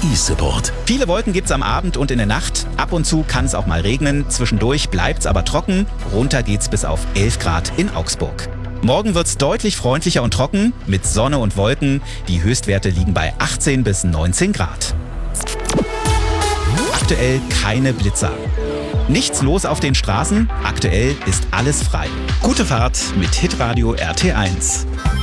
E-Support. Viele Wolken gibt's am Abend und in der Nacht. Ab und zu kann es auch mal regnen. Zwischendurch bleibt's aber trocken. Runter geht's bis auf 11 Grad in Augsburg. Morgen wird's deutlich freundlicher und trocken mit Sonne und Wolken. Die Höchstwerte liegen bei 18 bis 19 Grad. Aktuell keine Blitzer. Nichts los auf den Straßen. Aktuell ist alles frei. Gute Fahrt mit Hitradio RT1.